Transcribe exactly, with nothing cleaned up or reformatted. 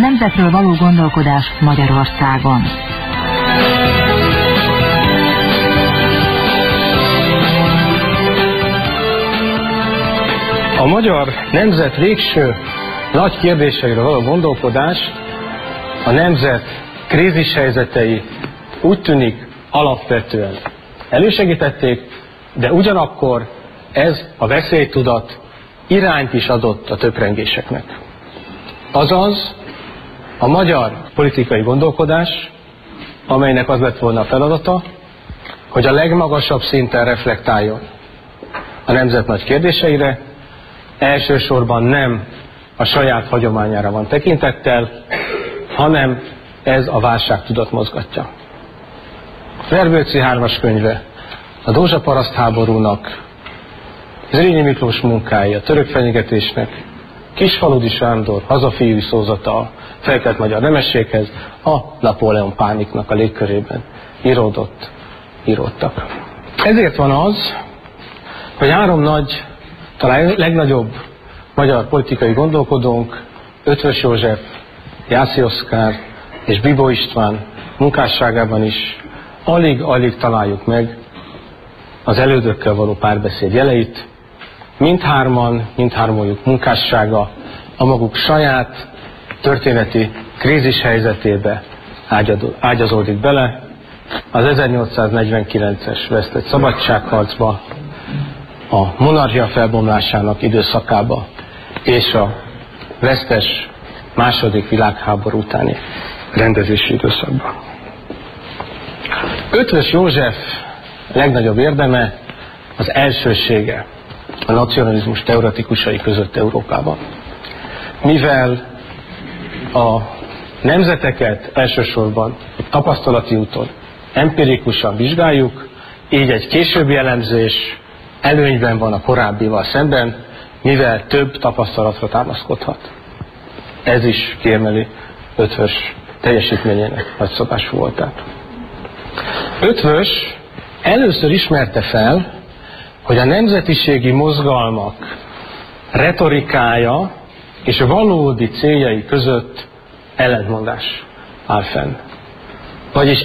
nemzetről való gondolkodás Magyarországon. A magyar nemzet végső nagy kérdéseiről való gondolkodás, a nemzet krízishelyzetei úgy tűnik alapvetően elősegítették, de ugyanakkor ez a veszélytudat irányt is adott a töprengéseknek. Azaz a magyar politikai gondolkodás, amelynek az lett volna a feladata, hogy a legmagasabb szinten reflektáljon a nemzet nagy kérdéseire, elsősorban nem a saját hagyományára van tekintettel, hanem ez a válságtudat mozgatja. Verbőci hármas könyve, a Dózsa-paraszt háborúnak, Zrínyi Miklós munkái, a török fenyegetésnek, Kisfaludy Sándor hazafiúi szózata a felkelt magyar nemességhez, a Napóleon pániknak a légkörében íródott, íródtak. Ezért van az, hogy három nagy, talán legnagyobb magyar politikai gondolkodónk, Eötvös József, Jászai Oszkár és Bibó István munkásságában is alig-alig találjuk meg az elődökkel való párbeszéd jeleit. Mindhárman, mindhármójuk munkássága a maguk saját történeti krízis helyzetébe ágyazódik bele, az ezernyolcszáznegyvenkilences vesztett szabadságharcba, a monarchia felbomlásának időszakába és a vesztes második világháború utáni rendezési időszakban. Eötvös József legnagyobb érdeme az elsősége a nacionalizmus teoretikusai között Európában. Mivel a nemzeteket elsősorban tapasztalati úton empirikusan vizsgáljuk, így egy későbbi elemzés előnyben van a korábbival szemben, mivel több tapasztalatra támaszkodhat. Ez is kiemeli Eötvös teljesítményének nagyszabású voltát. Eötvös először ismerte fel, hogy a nemzetiségi mozgalmak retorikája és a valódi céljai között ellentmondás áll fenn. Vagyis